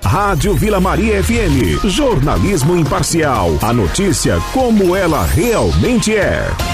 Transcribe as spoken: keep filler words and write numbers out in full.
Rádio Vila Maria F M. Jornalismo imparcial. A notícia como ela realmente é.